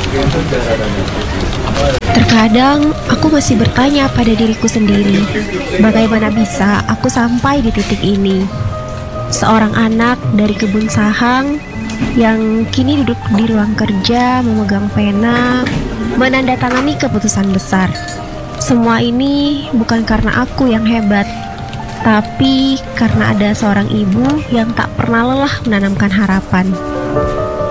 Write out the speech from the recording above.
Terkadang aku masih bertanya pada diriku sendiri, bagaimana bisa aku sampai di titik ini? Seorang anak dari kebun sahang yang kini duduk di ruang kerja memegang pena, menandatangani keputusan besar. Semua ini bukan karena aku yang hebat, tapi karena ada seorang ibu yang tak pernah lelah menanamkan harapan.